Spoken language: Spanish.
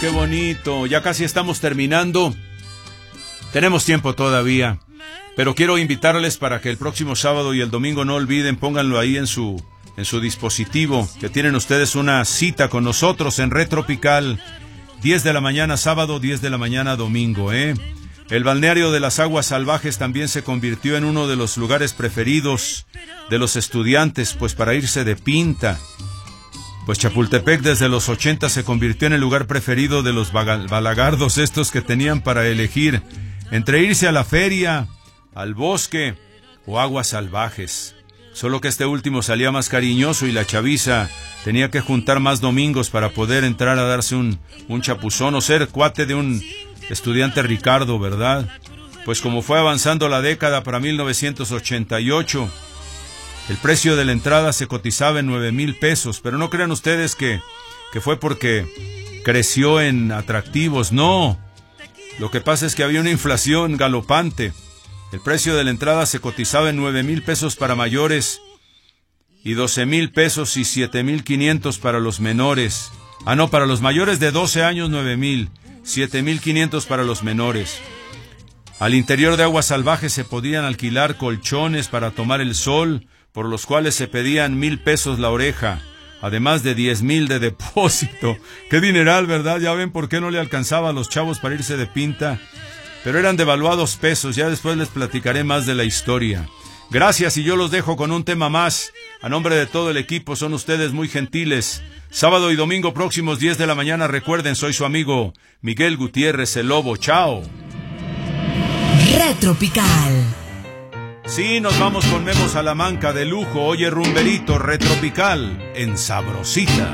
qué bonito. Ya casi estamos terminando. Tenemos tiempo todavía. Pero quiero invitarles para que el próximo sábado y el domingo no olviden, pónganlo ahí en su dispositivo, que tienen ustedes una cita con nosotros en Red Tropical. 10 de la mañana sábado, 10 de la mañana domingo, El balneario de las aguas salvajes también se convirtió en uno de los lugares preferidos de los estudiantes, pues para irse de pinta. Pues Chapultepec desde los 80 se convirtió en el lugar preferido de los balagardos estos que tenían para elegir entre irse a la feria, al bosque o aguas salvajes. Solo que este último salía más cariñoso y la chaviza tenía que juntar más domingos para poder entrar a darse un chapuzón o ser cuate de un estudiante Ricardo, ¿verdad? Pues como fue avanzando la década para 1988, el precio de la entrada se cotizaba en 9,000 pesos, pero no crean ustedes que fue porque creció en atractivos, no. Lo que pasa es que había una inflación galopante. El precio de la entrada se cotizaba en 9,000 pesos para mayores y 12,000 pesos y 7,500 para los menores. No, para los mayores de 12 años 9,000, 7,500 para los menores. Al interior de aguas salvajes se podían alquilar colchones para tomar el sol, por los cuales se pedían 1,000 pesos la oreja, además de 10,000 de depósito. ¡Qué dineral!, ¿verdad? Ya ven por qué no le alcanzaba a los chavos para irse de pinta. Pero eran devaluados pesos, ya después les platicaré más de la historia. Gracias, y yo los dejo con un tema más. A nombre de todo el equipo, son ustedes muy gentiles. Sábado y domingo próximos, 10 de la mañana, recuerden, soy su amigo Miguel Gutiérrez, el Lobo. ¡Chao! Retropical. Sí, nos vamos con Memo Salamanca de lujo. Oye, rumberito, Retropical, en Sabrosita.